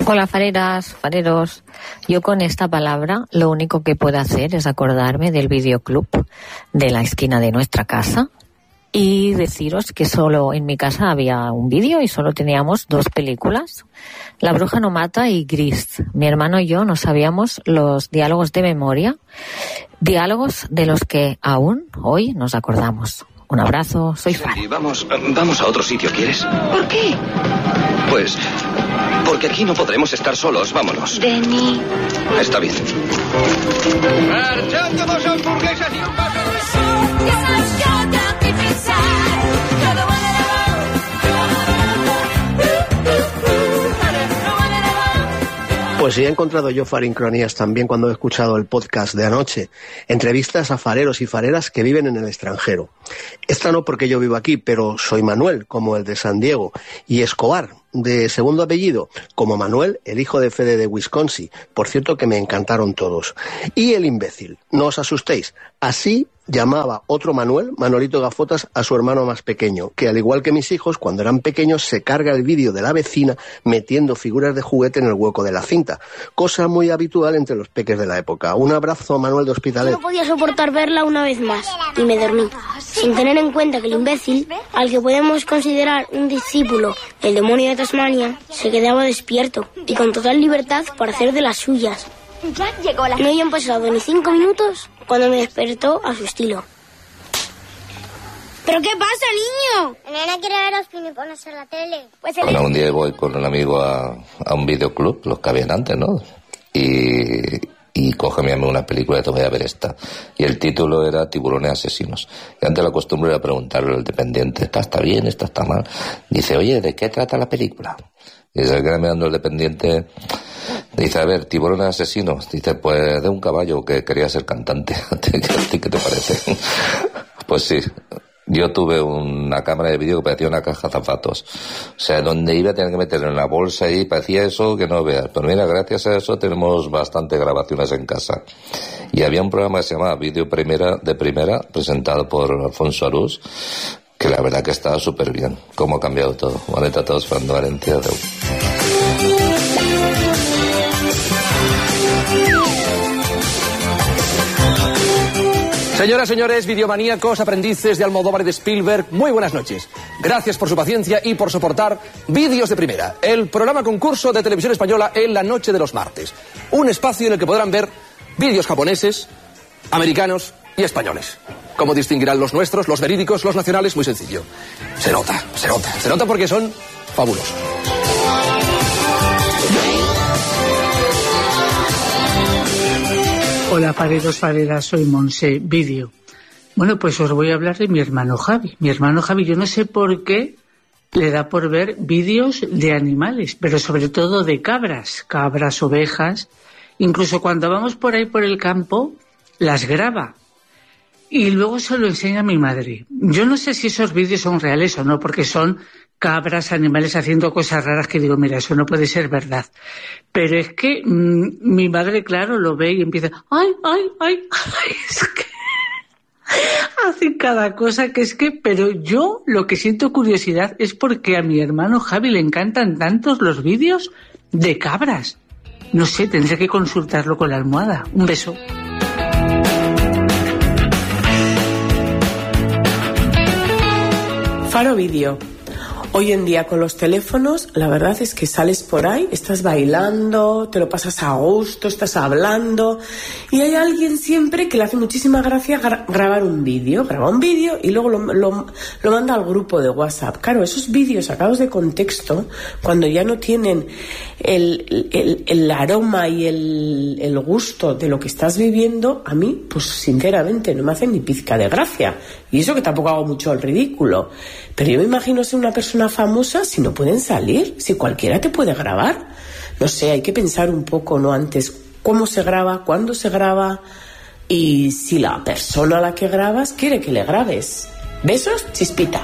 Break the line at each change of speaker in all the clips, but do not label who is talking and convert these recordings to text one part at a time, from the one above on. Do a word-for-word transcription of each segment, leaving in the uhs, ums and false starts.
Hola, fareras, fareros. Yo con esta palabra lo único que puedo hacer es acordarme del videoclub de la esquina de nuestra casa y deciros que solo en mi casa había un vídeo y solo teníamos dos películas, La bruja no mata y Gris. Mi hermano y yo no sabíamos los diálogos de memoria, diálogos de los que aún hoy nos acordamos. Un abrazo, soy Fara.
Sí, vamos, vamos a otro sitio, ¿quieres?
¿Por qué?
Pues porque aquí no podremos estar solos, vámonos.
Denny.
Está bien.
¡Marchando dos hamburguesas y un vaso de...
Pues sí, he encontrado yo farincronías también cuando he escuchado el podcast de anoche. Entrevistas a fareros y fareras que viven en el extranjero. Esta no porque yo vivo aquí, pero soy Manuel, como el de San Diego, y Escobar, de segundo apellido, como Manuel, el hijo de Fede de Wisconsin. Por cierto que me encantaron todos. Y el imbécil, no os asustéis, así llamaba otro Manuel, Manolito Gafotas, a su hermano más pequeño, que al igual que mis hijos, cuando eran pequeños se carga el vídeo de la vecina metiendo figuras de juguete en el hueco de la cinta, cosa muy habitual entre los peques de la época. Un abrazo, Manuel de Hospitalet.
Yo no podía soportar verla una vez más y me dormí, sin tener en cuenta que el imbécil, al que podemos considerar un discípulo del demonio de Tasmania, se quedaba despierto y con total libertad para hacer de las suyas.
Ya llegó la...
No habían pasado ni cinco minutos cuando me despertó a su estilo. ¿Pero qué pasa, niño?
La nena quiere ver los pinipones en la tele.
Pues el... Bueno, un día voy con un amigo a, a un videoclub, los que habían antes, ¿no? Y, y coge mi amigo una película y te voy a ver esta. Y el título era Tiburones asesinos. Y antes la costumbre era preguntarle al dependiente, ¿esta está bien, esta está mal? Dice, oye, ¿de qué trata la película? Y se queda mirando el dependiente... Dice, a ver, tiburones asesinos. Dice, pues de un caballo que quería ser cantante. ¿A ti qué te parece? Pues sí, yo tuve una cámara de vídeo que parecía una caja de zapatos. O sea, donde iba a tener que meter en la bolsa y parecía eso que no veas. Pero mira, gracias a eso tenemos bastantes grabaciones en casa. Y había un programa que se llamaba Vídeo Primera de Primera, presentado por Alfonso Arús, que la verdad que estaba súper bien. Cómo ha cambiado todo. Vale, a todos, Fernando Valencia de...
Señoras, señores, videomaníacos, aprendices de Almodóvar y de Spielberg, muy buenas noches. Gracias por su paciencia y por soportar Vídeos de Primera, el programa concurso de Televisión Española en la noche de los martes. Un espacio en el que podrán ver vídeos japoneses, americanos y españoles. ¿Cómo distinguirán los nuestros, los verídicos, los nacionales? Muy sencillo. Se nota, se nota, se nota porque son fabulosos.
Hola, fareros, fareras, soy Monse, vídeo. Bueno, pues os voy a hablar de mi hermano Javi. Mi hermano Javi, yo no sé por qué le da por ver vídeos de animales, pero sobre todo de cabras, cabras, ovejas. Incluso cuando vamos por ahí por el campo, las graba. Y luego se lo enseña a mi madre. Yo no sé si esos vídeos son reales o no, porque son cabras, animales haciendo cosas raras que digo, mira, eso no puede ser verdad. Pero es que mmm, mi madre, claro, lo ve y empieza, ay, ay, ay, ay, es que hacen cada cosa que es que, pero yo lo que siento curiosidad es porque a mi hermano Javi le encantan tantos los vídeos de cabras. No sé, tendré que consultarlo con la almohada. Un beso.
Faro Vídeo. Hoy en día con los teléfonos, la verdad es que sales por ahí, estás bailando, te lo pasas a gusto, estás hablando y hay alguien siempre que le hace muchísima gracia gra- grabar un vídeo, graba un vídeo y luego lo, lo, lo manda al grupo de WhatsApp. Claro, esos vídeos sacados de contexto, cuando ya no tienen el, el, el aroma y el, el gusto de lo que estás viviendo, a mí, pues sinceramente, no me hacen ni pizca de gracia. Y eso que tampoco hago mucho el ridículo. Pero yo me imagino ser una persona famosa si no pueden salir, si cualquiera te puede grabar. No sé, hay que pensar un poco, ¿no? Antes, cómo se graba, cuándo se graba y si la persona a la que grabas quiere que le grabes. Besos, Chispita.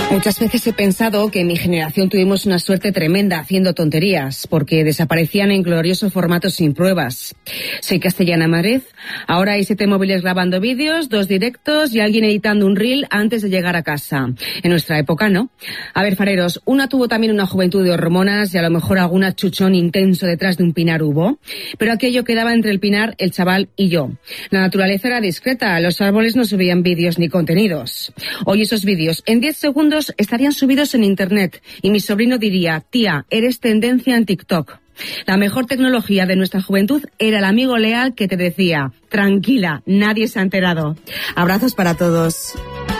Muchas veces he pensado que en mi generación tuvimos una suerte tremenda haciendo tonterías, porque desaparecían en glorioso formato sin pruebas. Soy Castellana Madrid, ahora hay siete móviles grabando vídeos, dos directos y alguien editando un reel antes de llegar a casa. En nuestra época, ¿no? A ver, fareros, una tuvo también una juventud de hormonas y a lo mejor algún achuchón intenso detrás de un pinar hubo, pero aquello quedaba entre el pinar, el chaval y yo. La naturaleza era discreta, los árboles no subían vídeos ni contenidos. Hoy esos vídeos, en diez segundos, estarían subidos en internet y mi sobrino diría: tía, eres tendencia en TikTok. La mejor tecnología de nuestra juventud era el amigo leal que te decía: tranquila, nadie se ha enterado. Abrazos para todos.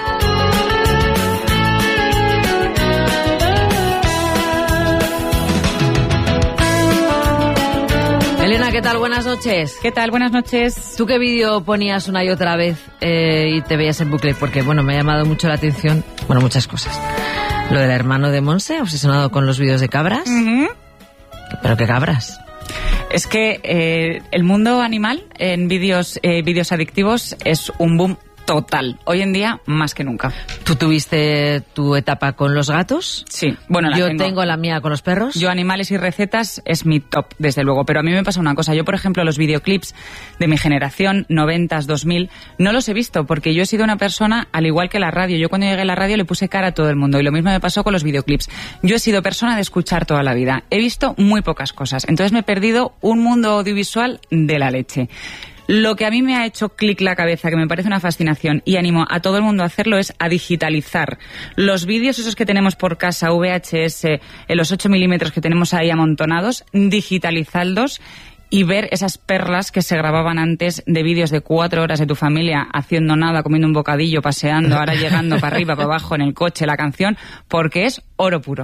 Elena, ¿qué tal? Buenas noches.
¿Qué tal? Buenas noches.
¿Tú qué vídeo ponías una y otra vez eh, y te veías en bucle? Porque, bueno, me ha llamado mucho la atención, bueno, muchas cosas. Lo del hermano de Monse, obsesionado con los vídeos de cabras.
Uh-huh.
¿Pero qué cabras?
Es que eh, el mundo animal en vídeos eh, vídeos adictivos es un boom total. Hoy en día, más que nunca.
¿Tú tuviste tu etapa con los gatos?
Sí. Bueno, la
Yo
tengo.
tengo la mía con los perros.
Yo animales y recetas es mi top, desde luego. Pero a mí me pasa una cosa. Yo, por ejemplo, los videoclips de mi generación, noventas, dos mil, no los he visto porque yo he sido una persona, al igual que la radio. Yo cuando llegué a la radio le puse cara a todo el mundo y lo mismo me pasó con los videoclips. Yo he sido persona de escuchar toda la vida. He visto muy pocas cosas. Entonces me he perdido un mundo audiovisual de la leche. Lo que a mí me ha hecho clic la cabeza, que me parece una fascinación, y animo a todo el mundo a hacerlo, es a digitalizar los vídeos esos que tenemos por casa, V H S, en los ocho milímetros que tenemos ahí amontonados, digitalizarlos y ver esas perlas que se grababan antes de vídeos de cuatro horas de tu familia haciendo nada, comiendo un bocadillo, paseando, ahora llegando para arriba, para abajo, en el coche, la canción, porque es oro puro.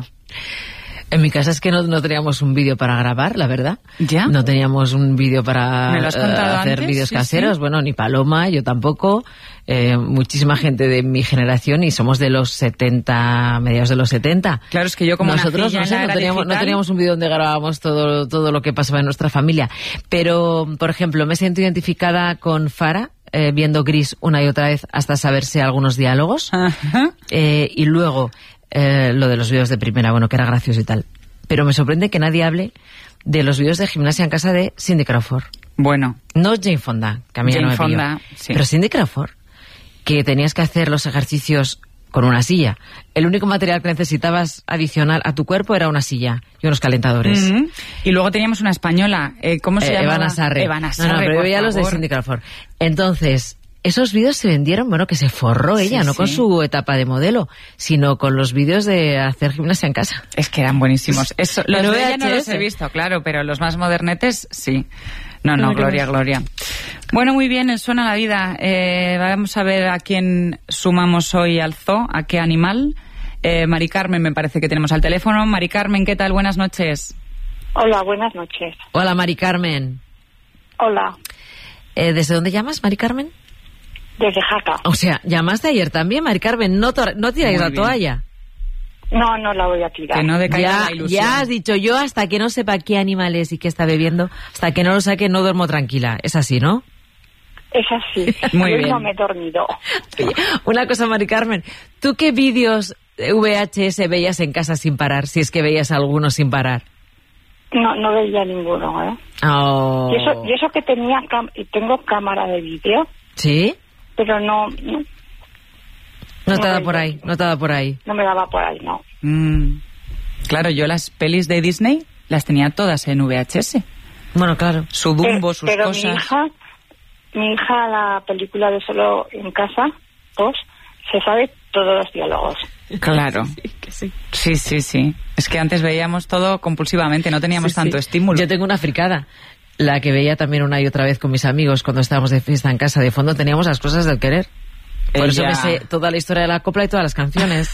En mi casa es que no, no teníamos un vídeo para grabar, la verdad.
¿Ya?
No teníamos un vídeo para
¿Me lo has contado
uh, hacer
antes?
vídeos
Sí,
caseros.
sí.
Bueno, ni Paloma, yo tampoco. Eh, muchísima gente de mi generación y somos de los setenta, mediados de los setenta.
Claro, es que yo como
Nosotros
nacilla
no,
en
sé,
la
no,
era
teníamos, no
digital...
teníamos un vídeo donde grabábamos todo, todo lo que pasaba en nuestra familia. Pero, por ejemplo, me siento identificada con Fara, eh, viendo Gris una y otra vez hasta saberse algunos diálogos.
Ajá.
Eh, y luego, eh, lo de los vídeos de primera, bueno, que era gracioso y tal. Pero me sorprende que nadie hable de los vídeos de gimnasia en casa de Cindy Crawford.
Bueno.
No Jane Fonda, que a mí ya no me pilló.
Fonda, sí.
Pero Cindy Crawford, que tenías que hacer los ejercicios con una silla. El único material que necesitabas adicional a tu cuerpo era una silla y unos calentadores.
Uh-huh. Y luego teníamos una española, eh, ¿cómo se
eh,
llama?
Eva Sarre.
Eva Sarre,
no, no, pero yo veía los de Cindy Crawford. Entonces, esos vídeos se vendieron, bueno, que se forró ella,
sí,
no
sí.
con su etapa de modelo, sino con los vídeos de hacer gimnasia en casa.
Es que eran buenísimos. Eso, los
En
de ella no
V H S.
los he visto, claro, pero los más modernetes, sí. No, no,
Ay,
gloria,
Dios.
gloria. Bueno, muy bien, el Suena la Vida. Eh, vamos a ver a quién sumamos hoy al zoo, a qué animal. Eh, Mari Carmen me parece que tenemos al teléfono. Mari Carmen, ¿qué tal? Buenas noches.
Hola, buenas noches.
Hola, Mari Carmen.
Hola,
Eh, ¿Desde dónde llamas, Mari Carmen?
desde Jaca.
O sea, llamaste ayer también, Mari Carmen. No, to- no tiráis
Muy
la
bien.
toalla.
No, no la voy a tirar.
Que no decaiga
Ya,
la ilusión.
ya has dicho yo, hasta que no sepa qué animal es y qué está bebiendo, hasta que no lo saque, no duermo tranquila. Es así, ¿no?
Es así.
Muy
Yo
bien.
no me he dormido.
Oye, una cosa, Mari Carmen. ¿Tú qué vídeos de V H S veías en casa sin parar? Si es que veías alguno sin parar.
No, no veía ninguno, ¿eh?
Oh.
Y eso, y eso que tenía cam- y tengo cámara de vídeo,
¿Sí?
pero no, no,
No te
No
da
veía.
por ahí, no te da por ahí.
no me daba por ahí, no.
Mm. Claro, yo las pelis de Disney las tenía todas en V H S.
Bueno, claro.
Su Dumbo,
Pero-
sus
pero
cosas.
mi hija, mi hija, la película de Solo en Casa, dos, se sabe todos los diálogos.
Claro.
Sí, que sí.
Sí, sí, sí. Es que antes veíamos todo compulsivamente, no teníamos
Sí,
tanto
sí.
estímulo.
Yo tengo una fricada. La que veía también una y otra vez con mis amigos cuando estábamos de fiesta en casa. De fondo teníamos Las cosas del querer. Por eso
Ella-
me sé toda la historia de la copla y todas las canciones.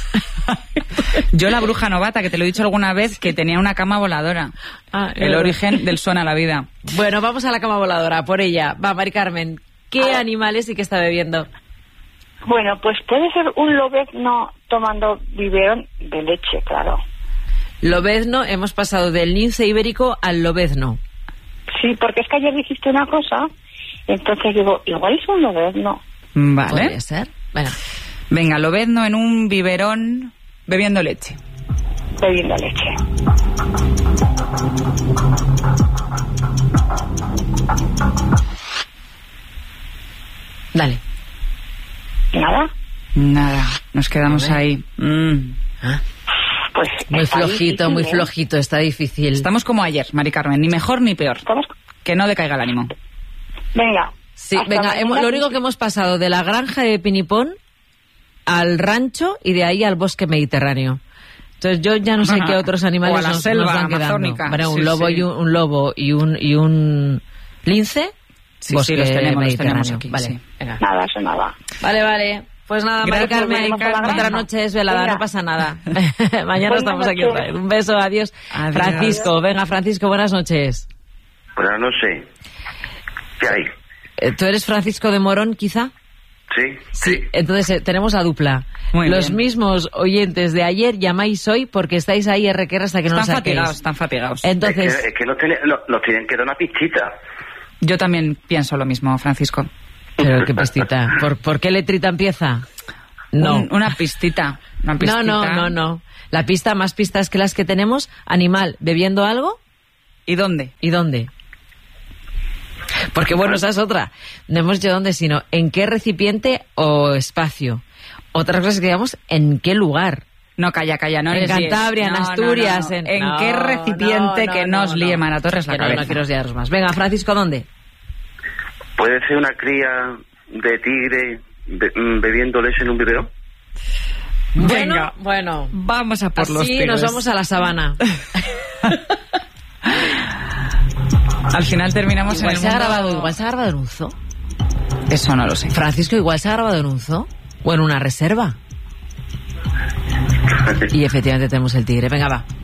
Yo la bruja novata, que te lo he dicho alguna vez, que tenía una cama voladora.
Ah, es
El
verdad.
origen del Suena la Vida.
Bueno, vamos a la cama voladora, por ella. Va, Mari Carmen, ¿qué animales y qué está bebiendo?
Bueno, pues puede ser un lobezno tomando biberón de leche, claro.
Lobezno, hemos pasado del lince ibérico al lobezno.
Sí, porque es que ayer dijiste una cosa, entonces digo, igual es un lobezno.
Vale.
Podría ser. Bueno,
Venga, lobezno en un biberón Bebiendo leche.
Bebiendo leche.
Dale.
¿Nada?
Nada, nos quedamos ahí. Mm.
¿Ah?
Pues
muy flojito,
difícil,
muy
¿eh?
flojito, está difícil.
Estamos como ayer, Mari Carmen, ni mejor ni peor.
¿Estamos?
Que no decaiga el ánimo.
Venga.
Sí, venga, hemos, lo único que hemos pasado de la granja de Pinipón al rancho y de ahí al bosque mediterráneo. Entonces yo ya no sé qué otros animales
o a la
nos,
selva
nos van quedando.
amazónica.
Bueno, un
Sí,
lobo
sí.
y un, un lobo y un y un lince.
Sí,
bosque
sí, los tenemos, los tenemos
mediterráneo.
aquí.
Vale,
Sí.
venga.
Nada, eso nada.
Vale, vale. Pues nada, Mari
Gracias,
Carmen,
Mari Carmen.
otra noche es velada,
Venga.
no pasa nada. Mañana
Buenas
estamos aquí
noches.
otra vez. Un beso, adiós.
Adiós.
Francisco, venga, Francisco, buenas noches.
Buenas noches. ¿Qué hay?
Eh, ¿Tú eres Francisco de Morón, quizá?
Sí,
Sí. Entonces eh, tenemos la dupla.
Muy
Los
bien.
mismos oyentes de ayer llamáis hoy porque estáis ahí R Q R hasta que no
Están
lo saquéis.
fatigados, están fatigados.
Entonces,
Es que, es que nos, tiene- lo- nos tienen que dar una pichita.
Yo también pienso lo mismo, Francisco.
pero qué pistita. ¿Por, ¿por qué letrita empieza? No.
Un- una pistita. Una
No,
pistita.
no, no, no. La pista, más pistas que las que tenemos. Animal bebiendo algo.
¿Y dónde?
¿Y dónde? Porque bueno, esa es otra. No hemos dicho dónde, sino en qué recipiente o espacio. Otra cosa es que digamos en qué lugar.
No, calla, calla, no
En
les líes.
Cantabria, en
No, no,
Asturias,
no, no.
en-
¿En
No,
qué recipiente
no,
que
no,
no os
no,
líe
no.
Mara Torres la
Que no,
cabeza?
no quiero liaros más. Venga, Francisco, ¿dónde?
¿Puede ser una cría de tigre be- mm, bebiendo leche en un biberón?
Venga.
Bueno,
Vamos a por los
así
tiros.
nos vamos a la sabana.
Al final terminamos
Igual
en el
se ha
mundo...
grabado, igual se ha grabado en un zoo.
Eso no lo sé.
Francisco, igual se ha grabado en un zoo o en una reserva. Y efectivamente tenemos el tigre. Venga, va.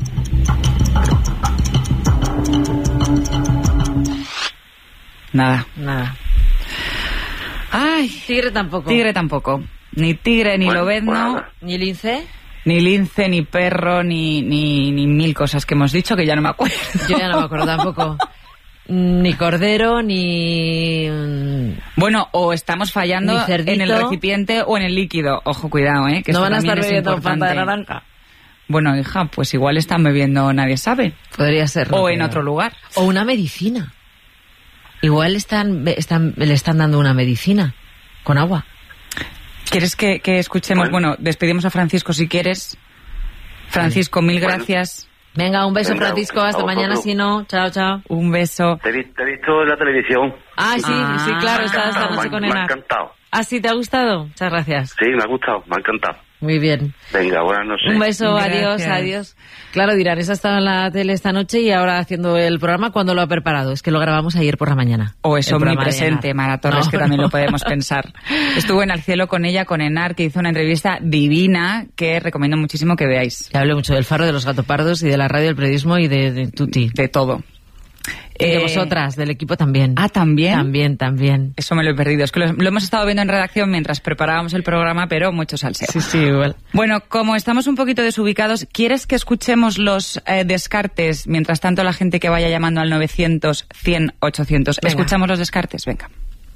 Nada.
Nada.
Ay,
Tigre tampoco.
tigre tampoco. Ni tigre, ni
Bueno,
lobezno,
pues nada.
¿Ni lince?
ni lince, ni perro, ni, ni, ni mil cosas que hemos dicho que ya no me acuerdo.
Yo ya no me acuerdo tampoco. Ni cordero, ni...
Bueno, o estamos fallando
Ni cerdito.
en el recipiente o en el líquido. Ojo, cuidado, ¿eh? Que
no
esto
van a
también
estar
es
bebiendo
importante.
Fanta de naranja.
Bueno, hija, pues igual están bebiendo, nadie sabe.
Podría ser.
O
no
en
creo.
otro lugar.
O una medicina. Igual están, están, le están dando una medicina con agua.
¿Quieres que, que escuchemos?
Bueno.
Bueno, despedimos a Francisco si quieres. Francisco, mil
Bueno.
gracias.
Venga, un beso,
Venga,
Francisco. Hasta
a
mañana,
vosotros.
si no. Chao, chao.
Un beso.
Te he, vi- te he visto en la televisión.
Ah, sí,
Ah.
sí, claro, estaba esta
Me
noche
ha-
con
me ha
Enar.
encantado.
Ah, sí, ¿te ha gustado? Muchas gracias.
Sí, me ha gustado, me ha encantado.
Muy bien.
Venga, buenas noches.
Un beso,
Gracias.
adiós, adiós. Claro, dirán, esa estaba en la tele esta noche y ahora haciendo el programa, ¿cuándo lo ha preparado? Es que lo grabamos ayer por la mañana.
O es
El programa de
omnipresente,
Enar.
Mara Torres,
No,
que también
no.
lo podemos pensar. Estuve en El Cielo con ella, con Enar, que hizo una entrevista divina que recomiendo muchísimo que veáis.
Le hablé mucho del Faro, de los Gatopardos y de la radio, del periodismo y de, de Tuti.
De todo.
Y de
Eh,
vosotras, del equipo también.
Ah, ¿también?
También, también.
Eso me lo he perdido. Es que lo, lo hemos estado viendo en redacción mientras preparábamos el programa, pero mucho salseo.
Sí, sí, igual.
Bueno, como estamos un poquito desubicados, ¿quieres que escuchemos los eh, descartes? Mientras tanto, la gente que vaya llamando al novecientos, cien, ochocientos.
Venga.
¿Escuchamos los descartes? Venga.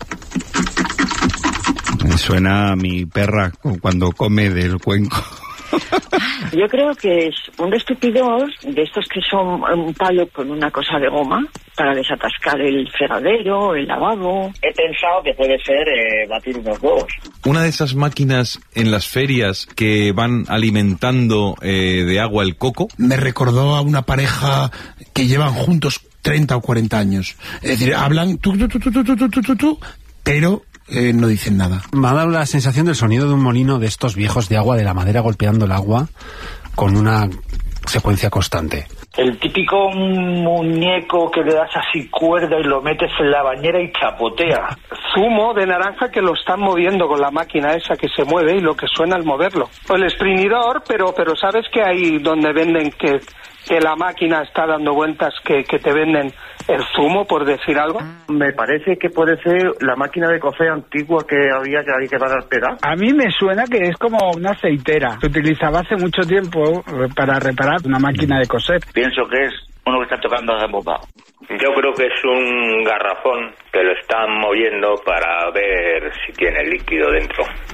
Me suena a mi perra cuando come del cuenco.
Yo creo que es un estupidor de estos que son un palo con una cosa de goma para desatascar el fregadero, el lavabo.
He pensado que puede ser eh, batir unos huevos.
Una de esas máquinas en las ferias que van alimentando eh, de agua el coco.
Me recordó a una pareja que llevan juntos treinta o cuarenta años. Es decir, hablan tú, tú, tú, tú, tú, tú, tú, tú, tú, pero eh, no dicen nada.
Me ha dado la sensación del sonido de un molino de estos viejos de agua, de la madera golpeando el agua con una secuencia constante.
El típico muñeco que le das así cuerda y lo metes en la bañera y chapotea.
Zumo de naranja que lo están moviendo con la máquina esa que se mueve y lo que suena al moverlo. O el exprimidor, pero pero ¿sabes que hay donde venden que, que la máquina está dando vueltas, que, que te venden el zumo, por decir algo?
Me parece que puede ser la máquina de coser antigua que había que hay que pagar pedal.
A mí me suena que es como una aceitera. Se utilizaba hace mucho tiempo para reparar una máquina de coser.
Pienso que es uno que está tocando la bomba.
Yo creo que es un garrafón que lo están moviendo para ver si tiene líquido dentro.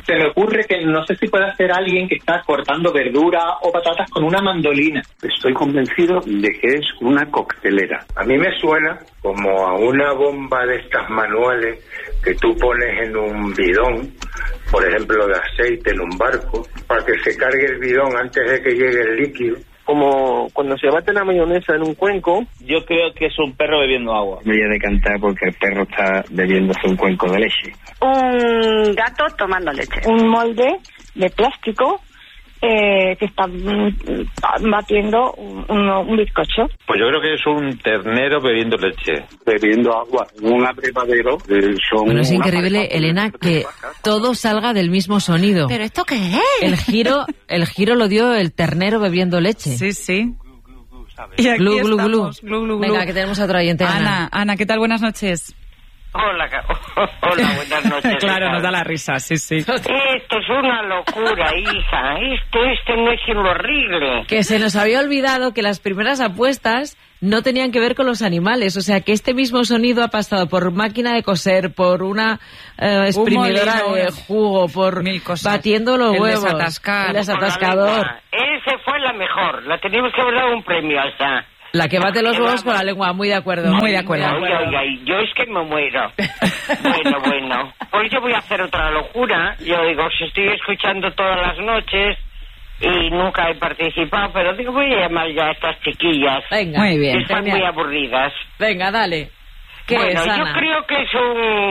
Se me ocurre que no sé si puede hacer alguien que está cortando verdura o patatas con una mandolina.
Estoy convencido de que es una coctelera. A mí me suena como a una bomba de estas manuales que tú pones en un bidón, por ejemplo de aceite en un barco, para que se cargue el bidón antes de que llegue el líquido.
Como cuando se bate la mayonesa en un cuenco. Yo creo que es un perro bebiendo agua.
Me voy a decantar porque el perro está bebiéndose un cuenco de leche.
Un gato tomando leche. Un molde de plástico eh, que está mm, batiendo un, un, un bizcocho.
Pues yo creo que es un ternero bebiendo leche.
Bebiendo agua. Un abrevadero. Eh, son
bueno, es increíble, Elena, que todo salga del mismo sonido.
¿Pero esto qué es?
El giro, el giro lo dio el ternero bebiendo leche.
Sí, sí. Y aquí
glu, glu, glu.
estamos. Glu, glu, glu.
Venga, que tenemos a otra oyente, Ana.
Ana, Ana, ¿qué tal? Buenas noches.
Hola, hola, buenas noches.
Claro, nos da la risa, sí, sí.
Esto es una locura, hija. Esto, esto no es lo horrible.
Que se nos había olvidado que las primeras apuestas no tenían que ver con los animales. O sea, que este mismo sonido ha pasado por máquina de coser, por una eh, exprimidora
molino,
de jugo, por batiendo los
el
huevos.
Desatascar.
El desatascador.
Ese fue la mejor. La teníamos que haber dado un premio a esa.
La que bate los huevos con la lengua, muy de acuerdo.
Muy de acuerdo.
Ay, ay, ay, yo es que me muero. Bueno, bueno, pues yo voy a hacer otra locura. Yo digo, si estoy escuchando todas las noches y nunca he participado, pero digo, voy a llamar ya a estas chiquillas.
Venga, muy bien.
Están
genial.
muy aburridas.
Venga, dale. ¿Qué
bueno,
es, Ana?
yo creo que es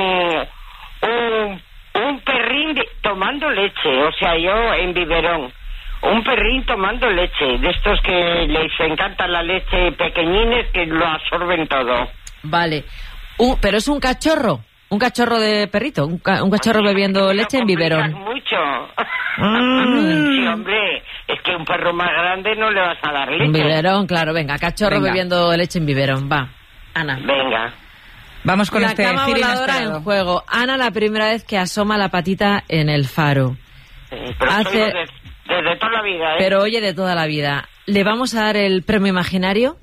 un, un, un perrín de, tomando leche, o sea, yo en biberón. Un perrín tomando leche, de estos que les encanta la leche, pequeñines que lo absorben todo.
Vale, uh, pero es un cachorro, un cachorro de perrito, un, ca un cachorro bebiendo leche en biberón.
Mucho.
Mm.
Sí, hombre, es que un perro más grande no le vas a dar leche.
Un biberón, claro, venga, cachorro
Venga.
bebiendo leche en biberón, va. Ana.
Venga.
Vamos con
la
este
cama
giro
voladora
inesperado.
en juego. Ana, la primera vez que asoma la patita en el faro.
Eh, pero
Hace...
soy desde, desde toda la vida, ¿eh?
Pero oye, de toda la vida. ¿Le vamos a dar el premio imaginario?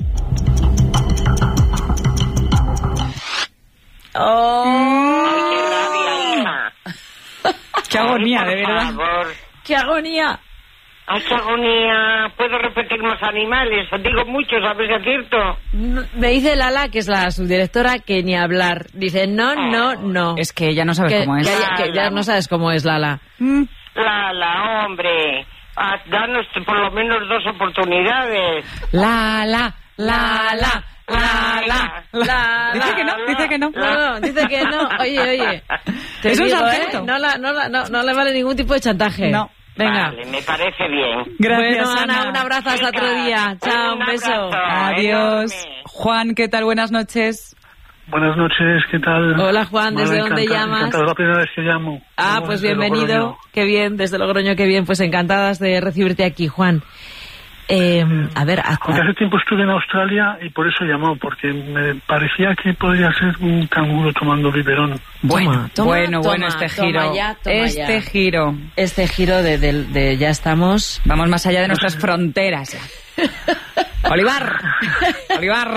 ¡Oh!
Ay, qué rabia, hija.
Qué agonía,
Ay,
de
por
verdad.
favor.
¡Qué agonía!
Ay, qué agonía. ¿Puedo repetir más animales? Digo muchos, a ver si acierto.
No, me dice Lala, que es la subdirectora, que ni hablar. Dice, no, no, no.
Es que ya no sabes
que,
cómo es.
Que, ya- que ya no sabes cómo es, Lala.
Lala, hombre. Ah, danos por lo menos dos oportunidades.
La, la, la, la, la, la, la. Dice que no, dice que no.
No, no, dice que no. Oye, oye. Te
Es un
digo,
sargento.
¿eh? No, la, no, la, no, no le vale ningún tipo de chantaje.
No.
Venga.
Vale, me parece bien.
Gracias,
Bueno, Ana,
Ana.
un abrazo hasta otro día. Chao, un beso.
Adiós. Juan, ¿qué tal? Buenas noches.
Buenas noches, ¿qué tal?
Hola, Juan, ¿desde
Vale,
dónde
encantado,
llamas?
encantado, es la primera vez que llamo.
Ah,
Llamo
pues
desde
bienvenido.
Logroño.
Qué bien, desde Logroño, qué bien. Pues encantadas de recibirte aquí, Juan. Eh, a ver, hasta...
Porque hace tiempo estuve en Australia y por eso llamó, porque me parecía que podría ser un canguro tomando biberón.
Bueno,
Toma,
bueno,
toma,
bueno este
toma
giro.
ya, toma
este
ya.
giro.
Este giro de, de, de ya estamos...
Vamos más allá de nuestras fronteras. Olivar. Olivar.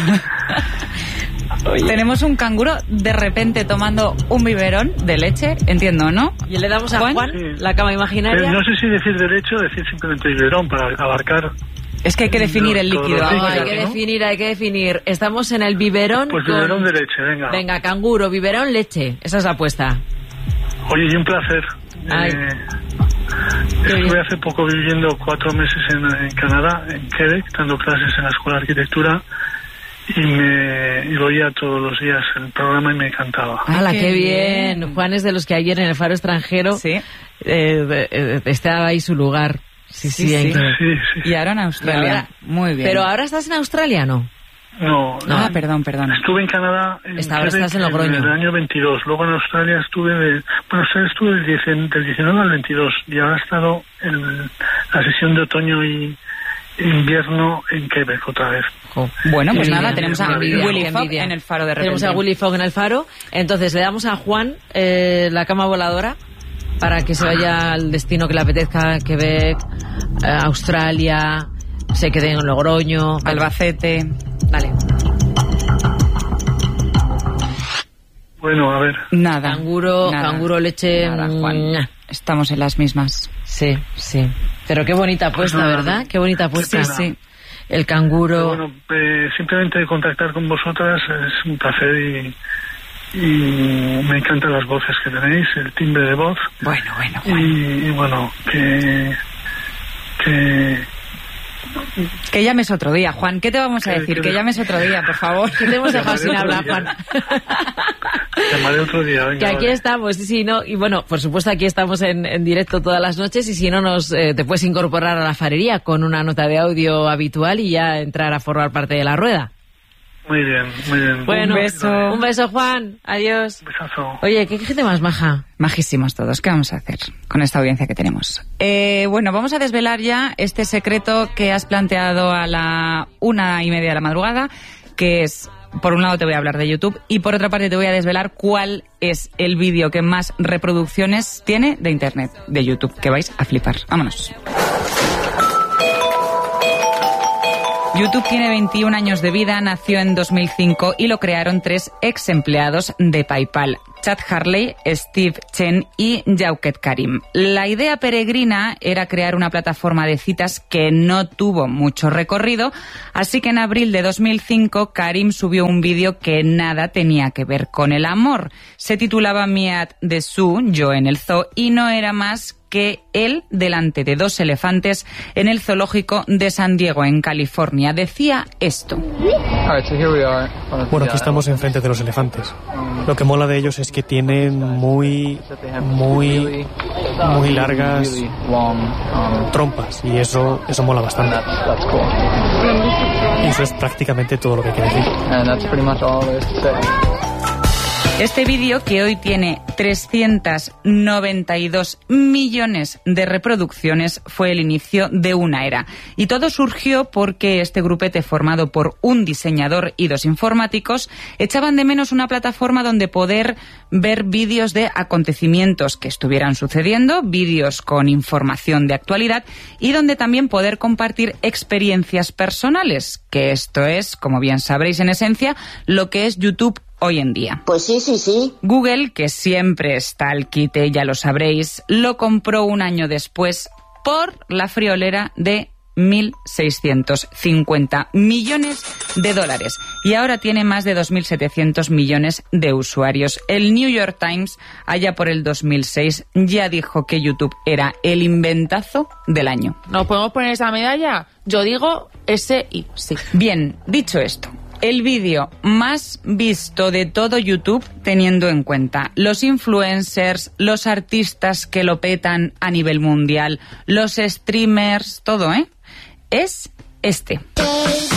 Tenemos un canguro de repente tomando un biberón de leche, entiendo, ¿no?
Y le damos a Juan,
Sí.
la cama imaginaria.
Pero no sé si decir derecho o decir simplemente biberón para abarcar...
Es que hay que definir el
Todos
líquido.
los
No,
líquidos,
hay que
¿no?
definir, hay que definir. Estamos en el biberón
Pues
con...
biberón de leche, venga.
Venga, canguro, biberón, leche. Esa es la apuesta.
Oye, y un placer.
Ay.
Eh, estuve hace poco viviendo cuatro meses en, en Canadá, en Quebec, dando clases en la Escuela de Arquitectura y me y lo oía todos los días el programa y me encantaba.
¡Hala,
qué
qué bien!
bien.
Juan es de los que ayer en el Faro Extranjero
Sí.
eh, de- eh, estaba ahí su lugar. Sí, sí,
Sí,
hay
sí.
que-
Sí, sí.
Y ahora en Australia.
Ahora-
Muy bien.
Pero ahora estás en Australia, ¿no?
No, no.
Ah, perdón, perdón.
Estuve en Canadá en
Está- ahora
Quebec
estás en Logroño.
el año veintidós. Luego en Australia estuve de, bueno, en Australia estuve del, diez del diecinueve al veintidós y ahora he estado en la sesión de otoño y invierno en Quebec otra vez.
Jo.
Bueno, pues
Sí,
nada,
sí,
tenemos a
qué envidia,
Willy
qué
Fogg
envidia.
en el Faro de repente.
Tenemos a Willy Fogg en el Faro. Entonces le damos a Juan eh, la cama voladora para que se vaya al destino que le apetezca, Quebec, eh, Australia, se quede en Logroño.
Albacete.
Vale.
Bueno, a ver.
Nada.
Canguro,
nada,
canguro, leche...
Nada, Juan. Estamos en las mismas.
Sí, sí. Pero qué bonita apuesta,
Pues nada,
¿verdad? Qué bonita apuesta.
sí, sí.
El canguro...
Pero bueno, eh, simplemente contactar con vosotras es un placer y, y me encantan las voces que tenéis, el timbre de voz.
Bueno, bueno,
bueno. Y, y bueno, que... que
Que llames otro día, Juan. ¿Qué te vamos a
que,
decir?
Que,
que llames otro día, por favor.
Que te hemos dejado sin hablar, Juan.
Llamaré otro día, venga,
Que aquí
vale.
estamos, sí, sí, no, y bueno, por supuesto aquí estamos en, en directo todas las noches y si no nos eh, te puedes incorporar a la farería con una nota de audio habitual y ya entrar a formar parte de la rueda.
Muy bien, muy bien.
Bueno,
un beso.
Un beso, Juan. Adiós.
Un besazo.
Oye, ¿qué gente más maja?
Majísimos todos. ¿Qué vamos a hacer con esta audiencia que tenemos? Eh, bueno, vamos a desvelar ya este secreto que has planteado a la una y media de la madrugada, que es, por un lado te voy a hablar de YouTube y por otra parte te voy a desvelar cuál es el vídeo que más reproducciones tiene de Internet, de YouTube, que vais a flipar. Vámonos. YouTube tiene veintiún años de vida, nació en dos mil cinco y lo crearon tres ex empleados de PayPal, Chad Hurley, Steve Chen y Jauket Karim. La idea peregrina era crear una plataforma de citas que no tuvo mucho recorrido, así que en abril de dos mil cinco Karim subió un vídeo que nada tenía que ver con el amor. Se titulaba Me at the Zoo, yo en el zoo, y no era más que él delante de dos elefantes en el zoológico de San Diego, en California. Decía esto.
Bueno, aquí estamos enfrente de los elefantes. Lo que mola de ellos es que tienen muy, muy, muy largas trompas y eso, eso mola bastante. Y eso es prácticamente todo lo que hay que decir.
Este vídeo, que hoy tiene trescientos noventa y dos millones de reproducciones, fue el inicio de una era. Y todo surgió porque este grupete, formado por un diseñador y dos informáticos, echaban de menos una plataforma donde poder ver vídeos de acontecimientos que estuvieran sucediendo, vídeos con información de actualidad y donde también poder compartir experiencias personales, que esto es, como bien sabréis en esencia, lo que es YouTube hoy en día.
Pues sí, sí, sí.
Google, que siempre está al quite, ya lo sabréis, lo compró un año después por la friolera de mil seiscientos cincuenta millones de dólares y ahora tiene más de dos mil setecientos millones de usuarios. El New York Times, allá por el dos mil seis, ya dijo que YouTube era el inventazo del año.
¿Nos podemos poner esa medalla? Yo digo ese y sí.
Bien, dicho esto, el vídeo más visto de todo YouTube, teniendo en cuenta los influencers, los artistas que lo petan a nivel mundial, los streamers, todo, ¿eh? Es este.